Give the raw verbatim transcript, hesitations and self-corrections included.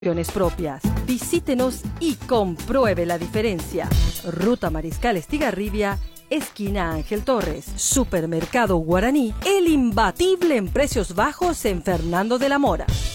propias. Visítenos y compruebe la diferencia. Ruta Mariscal Estigarribia, esquina Ángel Torres. Supermercado Guaraní, el imbatible en precios bajos en Fernando de la Mora.